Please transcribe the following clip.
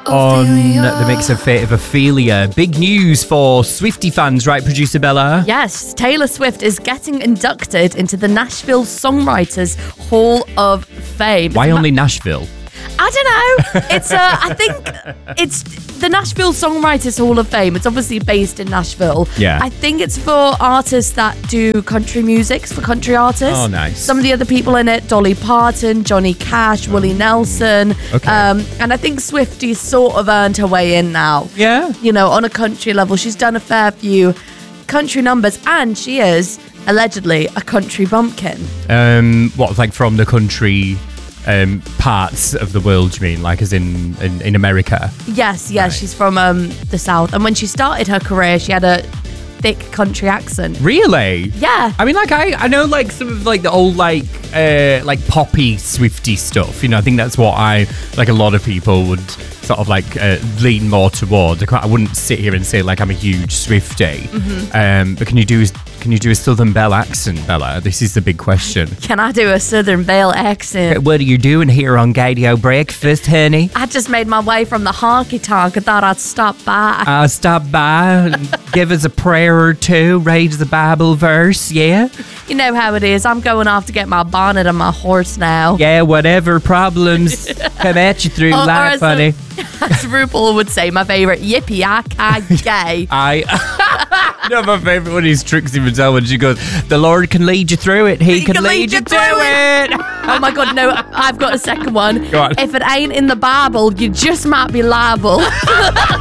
on the mix of Fate of Ophelia. Big news for Swiftie fans, right, producer Bella? Yes, Taylor Swift is getting inducted into the Nashville Songwriters Hall of Fame. Why only Nashville? I don't know. It's I think it's the Nashville Songwriters Hall of Fame. It's obviously based in Nashville. Yeah. I think it's for artists that do country music, for country artists. Oh, nice. Some of the other people in it, Dolly Parton, Johnny Cash, Willie Nelson. Okay. And I think Swiftie sort of earned her way in now. Yeah. You know, on a country level. She's done a fair few country numbers, and she is allegedly a country bumpkin. What, like from the country parts of the world, you mean? Like as in America? Yes, Right. she's from the South. And when she started her career, she had a thick country accent. Really? Yeah. I mean, like I know like some of like the old like poppy Swiftie stuff. You know, I think that's what a lot of people would sort of like lean more toward. I wouldn't sit here and say like I'm a huge Swiftie. Mm-hmm. But can you do a Southern Belle accent, Bella? This is the big question. Can I do a Southern Belle accent? What are you doing here on Gadio Breakfast, honey? I just made my way from the honky tonk. I thought I'd stop by. Stop by, give us a prayer or two, read the Bible verse, yeah? You know how it is. I'm going off to get my bonnet and my horse now. Yeah, whatever problems come at you through life, honey. As RuPaul would say, my favourite, yippee, I gay. You know, my favourite one is Trixie Mattel when she goes, the Lord can lead you through it. He can lead you through it. Oh my God, no, I've got a second one. Go on. If it ain't in the Bible, you just might be liable.